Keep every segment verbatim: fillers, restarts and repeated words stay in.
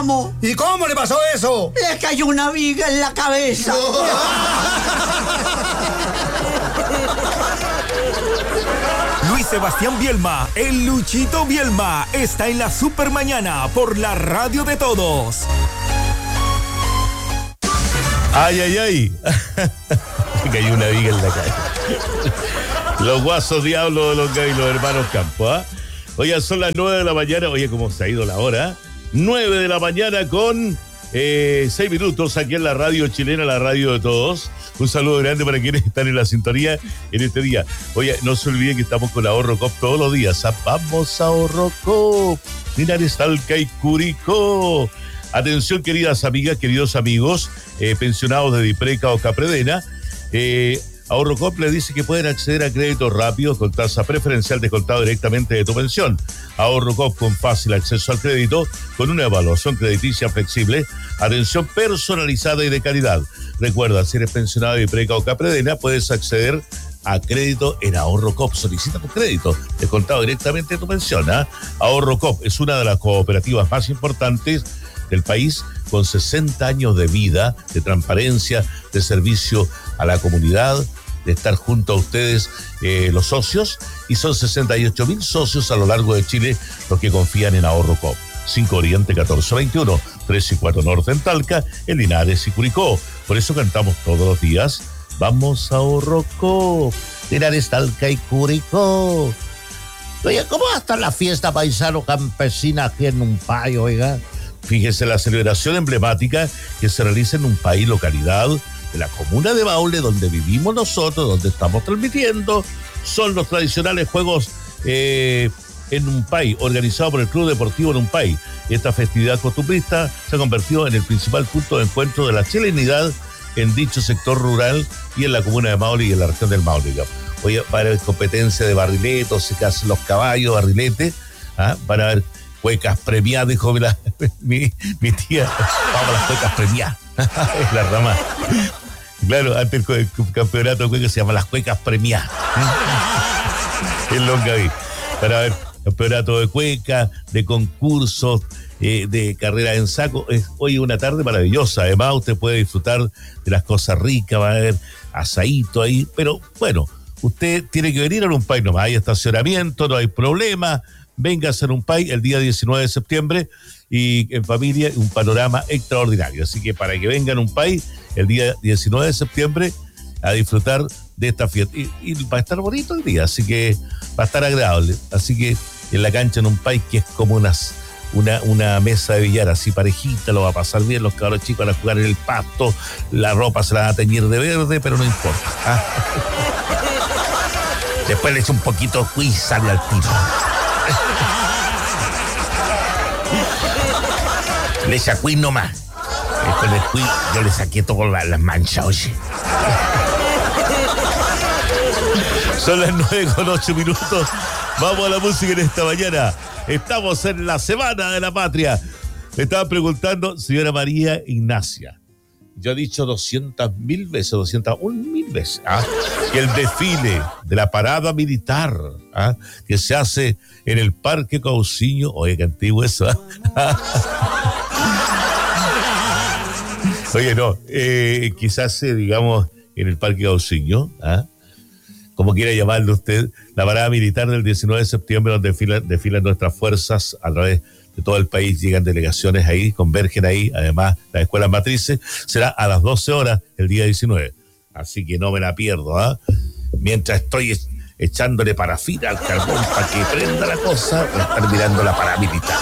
amo. ¿Y cómo le pasó eso? Le cayó una viga en la cabeza. Luis Sebastián Bielma, el Luchito Bielma, está en la Supermañana por la radio de todos. Ay, ay, ay. Me cayó una viga en la calle. Los guasos diablos de los gays, los hermanos Campos, ¿ah? ¿eh? Oye, son las nueve de la mañana. Oye, cómo se ha ido la hora. Nueve de la mañana con eh, seis minutos aquí en la radio chilena, la radio de todos. Un saludo grande para quienes están en la sintonía en este día. Oye, no se olviden que estamos con Ahorro Cop todos los días. Vamos a Ahorro Cop. Linares, Talca y Curicó. Atención, queridas amigas, queridos amigos, eh, pensionados de Dipreca o Capredena. Eh, Ahorro Cop les dice que pueden acceder a créditos rápidos con tasa preferencial descontado directamente de tu pensión. Ahorro Cop con fácil acceso al crédito, con una evaluación crediticia flexible, atención personalizada y de calidad. Recuerda, si eres pensionado de Dipreca o Capredena, puedes acceder a crédito en Ahorro Cop. Solicita tu crédito descontado directamente de tu pensión, ¿eh? Ahorro Cop es una de las cooperativas más importantes del país, con sesenta años de vida, de transparencia, de servicio a la comunidad, de estar junto a ustedes, eh, los socios, y son sesenta y ocho mil socios a lo largo de Chile los que confían en Ahorro Cop. cinco Oriente catorce veintiuno, tres y cuatro Norte en Talca, en Linares y Curicó. Por eso cantamos todos los días, vamos a Ahorro Cop, Linares, Talca y Curicó. Oye, ¿cómo va a estar la fiesta paisano campesina aquí en Numpay, oiga? Fíjese, la celebración emblemática que se realiza en Numpay, localidad de la comuna de Maule, donde vivimos nosotros, donde estamos transmitiendo, son los tradicionales juegos eh, en Numpay, organizado por el Club Deportivo Numpay. Esta festividad costumbrista se ha convertido en el principal punto de encuentro de la chilenidad en dicho sector rural y en la comuna de Maule y en la región del Maule. Oye, va a haber competencia de barriletos, se hacen los caballos, barriletes, ¿ah? Van a haber cuecas premiadas, dijo mi, la, mi, mi tía. Vamos a las cuecas premiadas. Es la rama. Claro, antes el, el campeonato de cuecas se llama las cuecas premiadas. Es Longaví. Para ver, campeonato de cueca, de concursos, eh, de carreras en saco. Es hoy una tarde maravillosa. Además, usted puede disfrutar de las cosas ricas, va a haber asadito ahí. Pero bueno, usted tiene que venir a Numpay nomás. Hay estacionamiento, no hay problema. Venga a hacer Numpay el día diecinueve de septiembre y en familia un panorama extraordinario. Así que para que vengan a Numpay el día diecinueve de septiembre a disfrutar de esta fiesta. Y, y va a estar bonito el día, así que va a estar agradable. Así que en la cancha Numpay, que es como unas, una, una mesa de billar así parejita, lo va a pasar bien, los cabros chicos van a jugar en el pasto, la ropa se la va a teñir de verde, pero no importa. ¿Ah? Después le echo un poquito de quiz, sale al tiro. Le sacuí nomás. Después le fui, yo le saqué todas las la manchas, oye. Son las nueve con ocho minutos. Vamos a la música en esta mañana. Estamos en la Semana de la Patria. Me estaban preguntando, señora María Ignacia. Yo he dicho doscientas mil veces, doscientas un mil veces, ¿ah? que el desfile de la parada militar, ¿ah? que se hace en el Parque Cauciño, oye, qué antiguo eso, ¿ah? Oye, no, eh, quizás se, digamos, en el Parque Cauciño, ¿ah? como quiera llamarlo usted, la parada militar del diecinueve de septiembre, donde desfilan, desfilan nuestras fuerzas a través de todo el país, llegan delegaciones ahí, convergen ahí, además las escuelas matrices, será a las doce horas el día diecinueve, así que no me la pierdo, ¿ah? Mientras estoy echándole parafina al carbón para que prenda la cosa, voy a estar mirando la parada militar,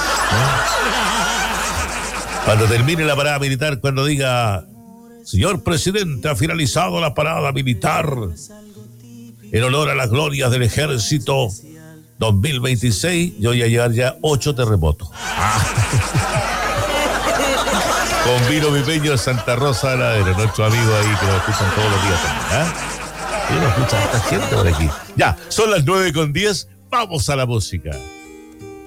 ¿no? Cuando termine la parada militar, cuando diga, señor presidente, ha finalizado la parada militar en honor a las glorias del ejército dos mil veintiséis, yo voy a llevar ya ocho terremotos. Ah. Con vino pipeño de Santa Rosa de Ladera, nuestro amigo ahí que nos escuchan todos los días también, ¿ah? ¿eh? Y nos escucha esta gente por aquí. Ya, son las nueve con diez, vamos a la música.